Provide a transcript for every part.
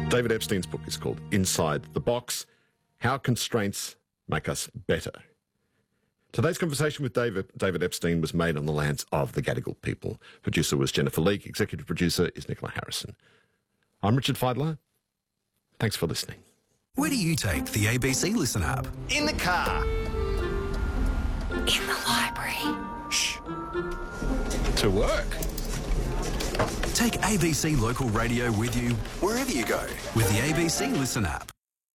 David Epstein's book is called Inside the Box: How Constraints Make Us Better. Today's conversation with David Epstein was made on the lands of the Gadigal people. Producer was Jennifer Leake. Executive producer is Nicola Harrison. I'm Richard Feidler. Thanks for listening. Where do you take the ABC Listen app? In the car. In the library. Shh. To work. Take ABC Local Radio with you wherever you go with the ABC Listen app.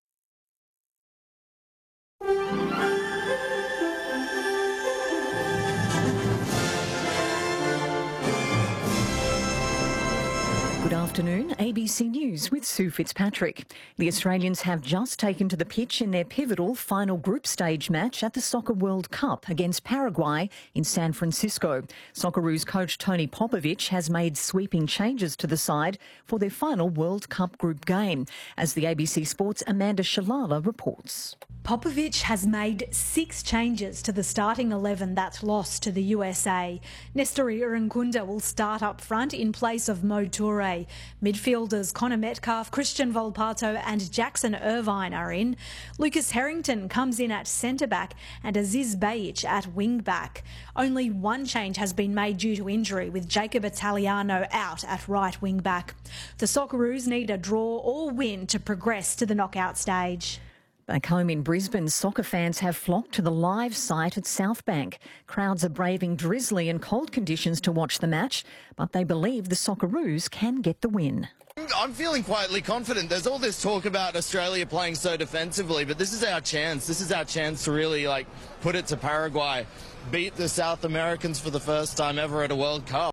Good afternoon, ABC News with Sue Fitzpatrick. The Australians have just taken to the pitch in their pivotal final group stage match at the Soccer World Cup against Paraguay in San Francisco. Socceroos coach Tony Popovic has made sweeping changes to the side for their final World Cup group game, as the ABC Sport's Amanda Shalala reports. Popovic has made 6 changes to the starting 11 that lost to the USA. Nestori Irankunda will start up front in place of Mo Toure. Midfielders Connor Metcalf, Christian Volpato and Jackson Irvine are in. Lucas Harrington comes in at centre-back and Aziz Bayic at wing-back. Only one change has been made due to injury, with Jacob Italiano out at right wing-back. The Socceroos need a draw or win to progress to the knockout stage. Back home in Brisbane, soccer fans have flocked to the live site at Southbank. Crowds are braving drizzly and cold conditions to watch the match, but they believe the Socceroos can get the win. I'm feeling quietly confident. There's all this talk about Australia playing so defensively, but this is our chance. This is our chance to really put it to Paraguay, beat the South Americans for the first time ever at a World Cup.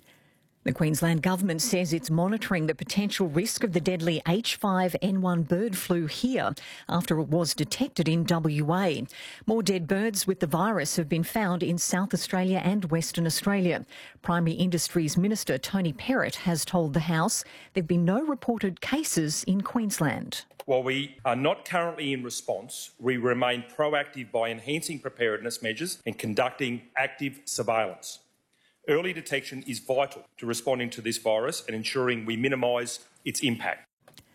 The Queensland Government says it's monitoring the potential risk of the deadly H5N1 bird flu here after it was detected in WA. More dead birds with the virus have been found in South Australia and Western Australia. Primary Industries Minister Tony Perrott has told the House there have been no reported cases in Queensland. While we are not currently in response, we remain proactive by enhancing preparedness measures and conducting active surveillance. Early detection is vital to responding to this virus and ensuring we minimise its impact.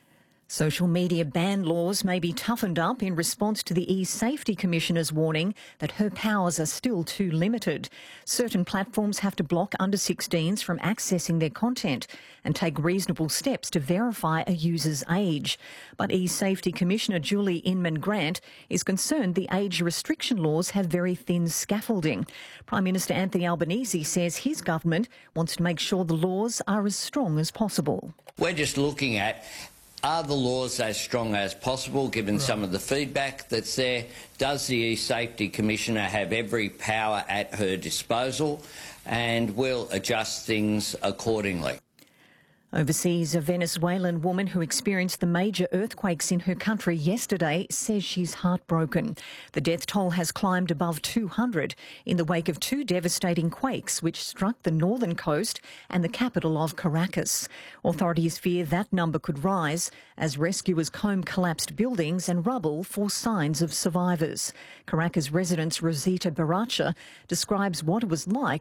Social media ban laws may be toughened up in response to the E-Safety Commissioner's warning that her powers are still too limited. Certain platforms have to block under-16s from accessing their content and take reasonable steps to verify a user's age. But E-Safety Commissioner Julie Inman-Grant is concerned the age restriction laws have very thin scaffolding. Prime Minister Anthony Albanese says his government wants to make sure the laws are as strong as possible. We're just looking at, are the laws as strong as possible, given some of the feedback that's there? Does the E-Safety Commissioner have every power at her disposal? And we'll adjust things accordingly. Overseas, a Venezuelan woman who experienced the major earthquakes in her country yesterday says she's heartbroken. The death toll has climbed above 200 in the wake of 2 devastating quakes which struck the northern coast and the capital of Caracas. Authorities fear that number could rise as rescuers comb collapsed buildings and rubble for signs of survivors. Caracas resident Rosita Baracha describes what it was like